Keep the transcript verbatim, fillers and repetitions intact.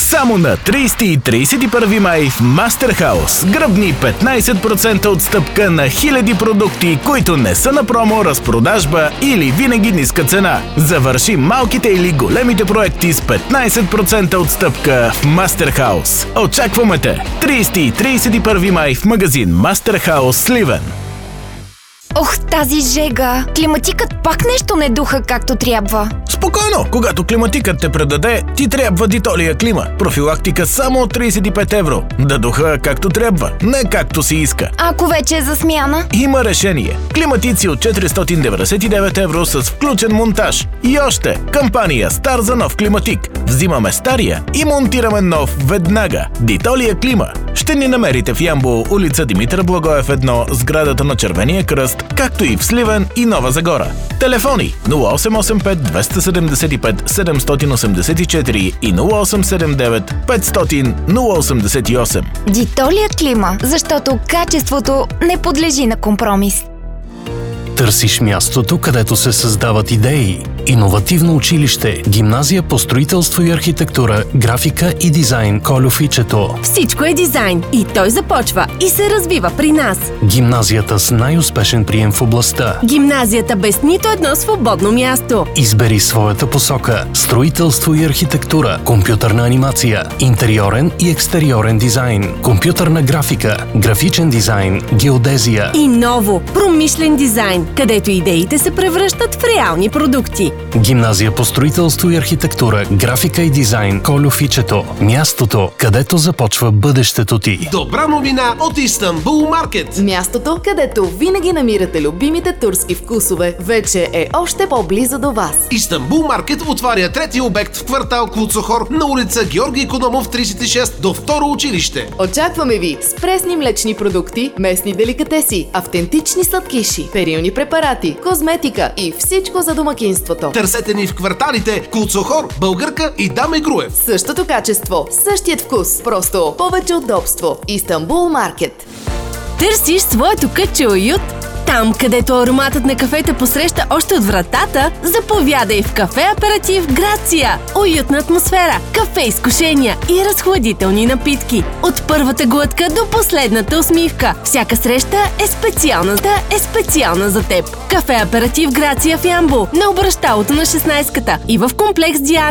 Само на тридесети и тридесет и първи май в Мастерхаус. Гръбни петнайсет процента отстъпка на хиляди продукти, които не са на промо, разпродажба или винаги ниска цена. Завърши малките или големите проекти с петнайсет процента отстъпка в Мастерхаус. Очакваме те! тридесети и тридесет и първи май в магазин Мастерхаус Сливен. Ох, тази жега! Климатикът пак нещо не духа както трябва. Спокойно! Когато климатикът те предаде, ти трябва Дитолия Клима. Профилактика само от тридесет и пет евро. Да духа както трябва, не както си иска. Ако вече е за смяна? Има решение. Климатици от четиристотин деветдесет и девет евро с включен монтаж. И още, кампания Стар за нов климатик. Взимаме стария и монтираме нов веднага. Дитолия Клима. Ще ни намерите в Ямбол, улица Димитър Благоев едно, сградата на Червения кръст, както и в Сливен и Нова Загора. Телефони нула осем осем пет двеста седемдесет и пет седемстотин осемдесет и четири и нула осем седем девет петстотин нула осемдесет и осем. Дитолия Клима, защото качеството не подлежи на компромис. Търсиш мястото, където се създават идеи. Иновативно училище, гимназия по строителство и архитектура, графика и дизайн Колюфичето. Всичко е дизайн и той започва и се развива при нас. Гимназията с най-успешен прием в областта. Гимназията без нито едно свободно място. Избери своята посока. Строителство и архитектура, компютърна анимация, интериорен и екстериорен дизайн, компютърна графика, графичен дизайн, геодезия. И ново, промишлен дизайн, където идеите се превръщат в реални продукти. Гимназия по строителство и архитектура, графика и дизайн Колюфичето. Мястото, където започва бъдещето ти. Добра новина от Истанбул Маркет! Мястото, където винаги намирате любимите турски вкусове, вече е още по-близо до вас. Истанбул Маркет отваря трети обект в квартал Клуцохор на улица Георги Икономов тридесет и шест до второ училище. Очакваме ви с пресни млечни продукти, местни деликатеси, автентични сладкиши, перилни препарати, козметика и всичко за домакинството. Търсете ни в кварталите Клуцохор, Българка и Даме Груев. Същото качество, същият вкус, просто повече удобство. Истанбул Маркет. Търсиш своето кътче уют? Там, където ароматът на кафето посреща още от вратата, заповядай в Кафе Аператив Грация. Уютна атмосфера, кафе изкушения и разхладителни напитки. От първата глътка до последната усмивка. Всяка среща е специална, да е специална за теб. Кафе Аператив Грация в Ямбол, на обръщалото на шестнайсетката и в комплекс Диана.